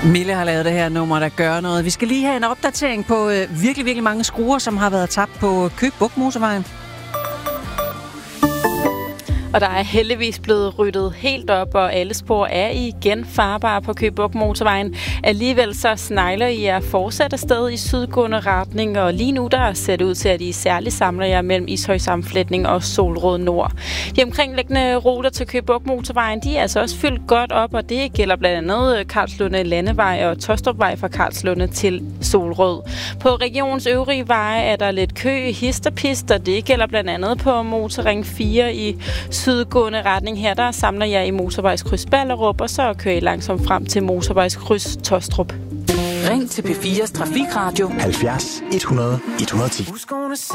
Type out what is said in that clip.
Mille har lavet det her nummer, der gør noget. Vi skal lige have en opdatering på virkelig mange skruer, som har været tabt på Køge Bugt Motorvejen. Og der er heldigvis blevet ryddet helt op, og alle spor er igen farbare på Køge Bugt Motorvejen. Alligevel så snegler I jer fortsat afsted i sydgående retning, og lige nu der ser det ud til, at I særligt samler jer mellem Ishøj Sammenfletning og Solrød Nord. De omkringliggende ruter til Køge Bugt Motorvejen, de er altså også fyldt godt op, og det gælder blandt andet Karlslunde Landevej og Tostrupvej fra Karlslunde til Solrød. På regionens øvrige veje er der lidt kø, hist og pist, og det gælder blandt andet på Motorring 4 i sydgående retning. Her der samler jeg i motorvejskryds Ballerup, og så kører I langsomt frem til motorvejskryds Tostrup. Ring til P4's Trafikradio 70 100 110.